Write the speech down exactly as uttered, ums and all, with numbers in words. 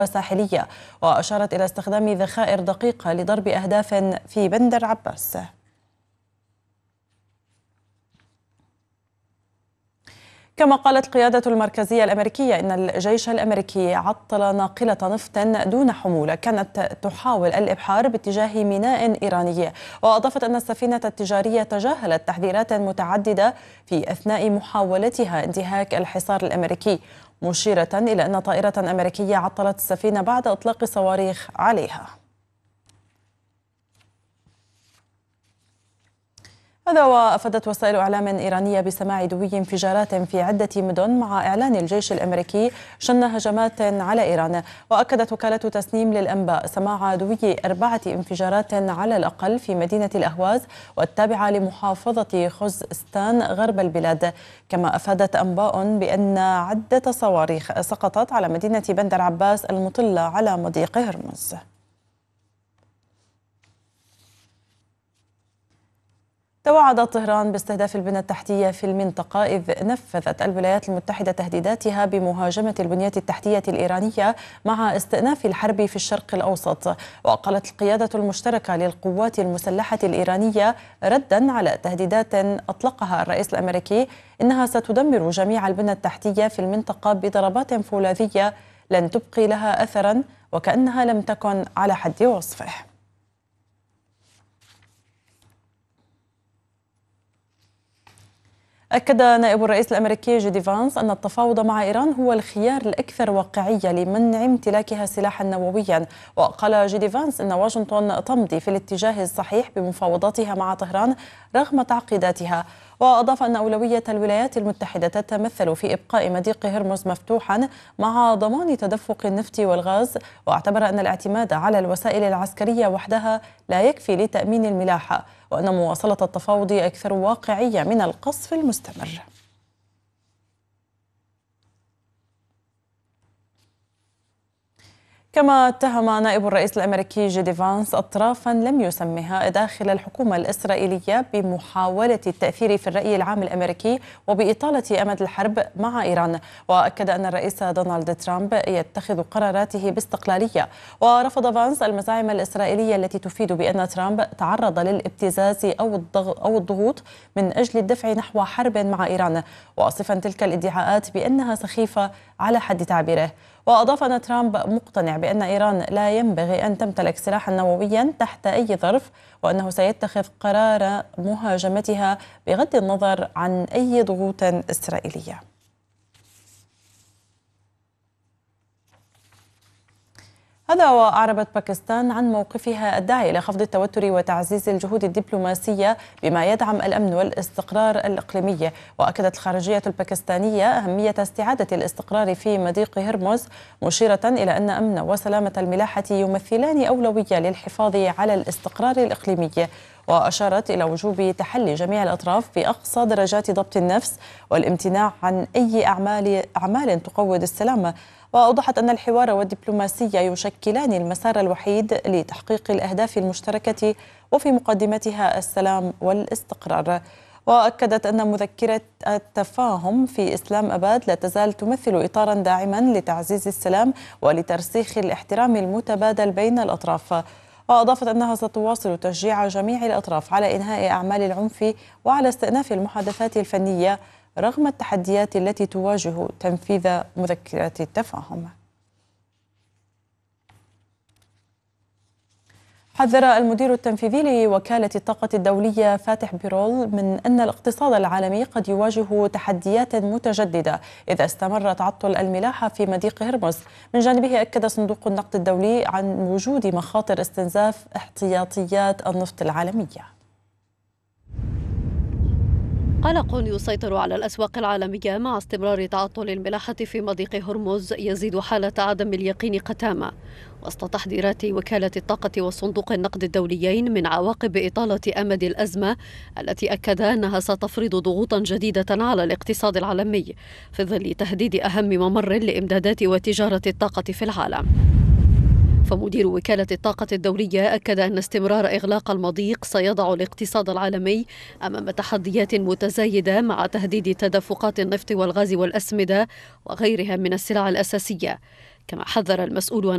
ساحلية، وأشارت إلى استخدام ذخائر دقيقة لضرب أهداف في بندر عباس. كما قالت القيادة المركزية الأمريكية إن الجيش الأمريكي عطل ناقلة نفط دون حمولة كانت تحاول الإبحار باتجاه ميناء إيراني، وأضافت أن السفينة التجارية تجاهلت تحذيرات متعددة في أثناء محاولتها انتهاك الحصار الأمريكي، مشيرة إلى أن طائرة أمريكية عطلت السفينة بعد إطلاق صواريخ عليها. هذا وأفادت وسائل إعلام إيرانية بسماع دوي انفجارات في عدة مدن مع إعلان الجيش الأمريكي شن هجمات على إيران. وأكدت وكالة تسنيم للأنباء سماع دوي أربعة انفجارات على الأقل في مدينة الأهواز والتابعة لمحافظة خوزستان غرب البلاد. كما أفادت أنباء بأن عدة صواريخ سقطت على مدينة بندر عباس المطلة على مضيق هرمز. توعدت طهران باستهداف البنى التحتية في المنطقة، إذ نفذت الولايات المتحدة تهديداتها بمهاجمة البنية التحتية الإيرانية مع استئناف الحرب في الشرق الأوسط. وقالت القيادة المشتركة للقوات المسلحة الإيرانية ردا على تهديدات أطلقها الرئيس الأمريكي إنها ستدمر جميع البنى التحتية في المنطقة بضربات فولاذية لن تبقي لها أثرا وكأنها لم تكن على حد وصفه. أكد نائب الرئيس الأمريكي جيدي فانس أن التفاوض مع إيران هو الخيار الأكثر واقعية لمنع امتلاكها سلاحا نوويا. وقال جيدي فانس أن واشنطن تمضي في الاتجاه الصحيح بمفاوضاتها مع طهران رغم تعقيداتها. وأضاف أن أولوية الولايات المتحدة تتمثل في إبقاء مضيق هرمز مفتوحا مع ضمان تدفق النفط والغاز، واعتبر أن الاعتماد على الوسائل العسكرية وحدها لا يكفي لتأمين الملاحة، وأن مواصلة التفاوض أكثر واقعية من القصف المستمر. كما اتهم نائب الرئيس الأمريكي جيدي فانس أطرافا لم يسمها داخل الحكومة الإسرائيلية بمحاولة التأثير في الرأي العام الأمريكي وبإطالة أمد الحرب مع إيران. وأكد أن الرئيس دونالد ترامب يتخذ قراراته باستقلالية. ورفض فانس المزاعم الإسرائيلية التي تفيد بأن ترامب تعرض للابتزاز أو الضغوط من أجل الدفع نحو حرب مع إيران، واصفا تلك الادعاءات بأنها سخيفة على حد تعبيره. وأضاف أن ترامب مقتنع بأن إيران لا ينبغي أن تمتلك سلاحا نوويا تحت أي ظرف، وأنه سيتخذ قرار مهاجمتها بغض النظر عن أي ضغوط إسرائيلية. هذا وأعربت باكستان عن موقفها الداعي إلى خفض التوتر وتعزيز الجهود الدبلوماسية بما يدعم الأمن والاستقرار الإقليمي. وأكدت الخارجية الباكستانية أهمية استعادة الاستقرار في مضيق هرمز، مشيرة إلى أن أمن وسلامة الملاحة يمثلان أولوية للحفاظ على الاستقرار الإقليمي. وأشارت إلى وجوب تحلي جميع الأطراف بأقصى درجات ضبط النفس والامتناع عن أي أعمال أعمال تقوض السلام. وأوضحت أن الحوار والدبلوماسية يشكلان المسار الوحيد لتحقيق الأهداف المشتركة وفي مقدمتها السلام والاستقرار. وأكدت أن مذكرة التفاهم في إسلام أباد لا تزال تمثل إطارا داعما لتعزيز السلام ولترسيخ الاحترام المتبادل بين الأطراف. وأضافت أنها ستواصل تشجيع جميع الأطراف على إنهاء أعمال العنف وعلى استئناف المحادثات الفنية رغم التحديات التي تواجه تنفيذ مذكرة التفاهم. حذر المدير التنفيذي لوكالة الطاقة الدولية فاتح بيرول من أن الاقتصاد العالمي قد يواجه تحديات متجددة إذا استمر تعطل الملاحة في مضيق هرمز. من جانبه أكد صندوق النقد الدولي عن وجود مخاطر استنزاف احتياطيات النفط العالمية. قلق يسيطر على الأسواق العالمية مع استمرار تعطل الملاحة في مضيق هرمز يزيد حالة عدم اليقين قتامة وسط تحذيرات وكالة الطاقة وصندوق النقد الدوليين من عواقب إطالة أمد الأزمة التي أكد أنها ستفرض ضغوطا جديدة على الاقتصاد العالمي في ظل تهديد أهم ممر لإمدادات وتجارة الطاقة في العالم. فمدير وكالة الطاقة الدولية أكد أن استمرار إغلاق المضيق سيضع الاقتصاد العالمي أمام تحديات متزايدة مع تهديد تدفقات النفط والغاز والأسمدة وغيرها من السلع الأساسية. كما حذر المسؤول